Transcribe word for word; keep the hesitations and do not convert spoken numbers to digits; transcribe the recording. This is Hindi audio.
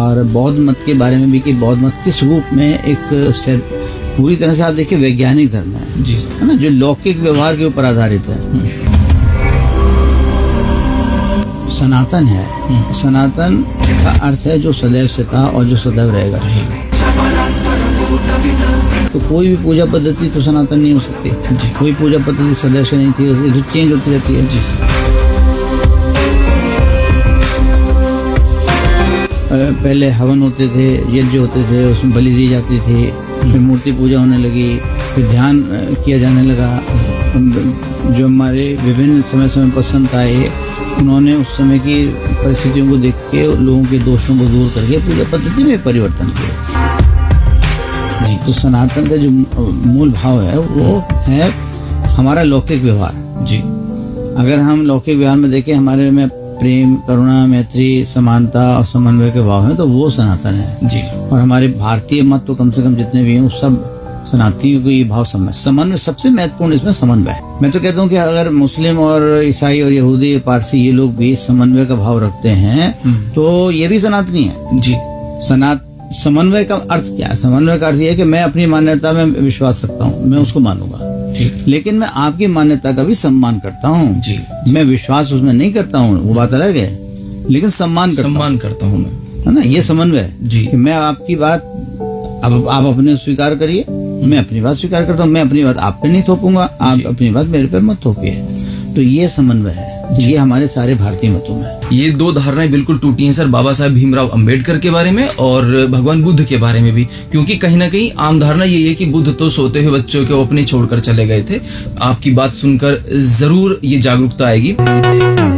और बौद्ध मत के बारे में भी कि बौद्ध मत किस रूप में एक पूरी तरह से आप देखिए वैज्ञानिक धर्म है जी है ना, जो लौकिक व्यवहार के ऊपर आधारित है। सनातन है, सनातन का अर्थ है जो सदैव से था और जो सदैव रहेगा। तो कोई भी पूजा पद्धति तो सनातन नहीं हो सकती जी। कोई पूजा पद्धति सदैव से नहीं थी, जो चेंज होती रहती है जी। पहले हवन होते थे, यज्ञ होते थे, उसमें बलि दी जाती थी, फिर मूर्ति पूजा होने लगी, फिर ध्यान किया जाने लगा। जो हमारे विभिन्न समय समय पर संत आए, उन्होंने उस समय की परिस्थितियों को देख के लोगों के दोषों को दूर करके पूजा पद्धति में परिवर्तन किया। तो सनातन का जो मूल भाव है वो है हमारा लौकिक व्यवहार जी। अगर हम लौकिक व्यवहार में देखें, हमारे में प्रेम, करुणा, मैत्री, समानता और समन्वय के भाव हैं, तो वो सनातन है जी। और हमारे भारतीय मत तो कम से कम जितने भी हैं, वो सब सनातनियों को ये भाव समन्वय समन्वय सबसे महत्वपूर्ण इसमें समन्वय। मैं तो कहता हूँ कि अगर मुस्लिम और ईसाई और यहूदी, पारसी ये लोग भी समन्वय का भाव रखते हैं तो ये भी सनातनी है जी। सनात समन्वय का अर्थ क्या है? समन्वय का अर्थ ये है कि मैं अपनी मान्यता में विश्वास रखता हूँ, मैं उसको मानूंगा, लेकिन मैं आपकी मान्यता का भी सम्मान करता हूँ जी। मैं विश्वास उसमें नहीं करता हूँ, वो बात अलग है, लेकिन सम्मान करता सम्मान करता हूँ मैं, है ना। ये समन्वय जी। कि मैं आपकी बात अब आप अपने स्वीकार करिए, मैं अपनी बात स्वीकार करता हूँ, मैं अपनी बात आप पे नहीं थोपूंगा, आप अपनी बात मेरे पे मत थोपिए। तो ये समन्वय है, ये हमारे सारे भारतीय मतों में। ये दो धारणाएं बिल्कुल टूटी हैं सर, बाबा साहब भीमराव अंबेडकर के बारे में और भगवान बुद्ध के बारे में भी, क्योंकि कहीं ना कहीं आम धारणा ये है कि बुद्ध तो सोते हुए बच्चों को अपने छोड़कर चले गए थे। आपकी बात सुनकर जरूर ये जागरूकता आएगी।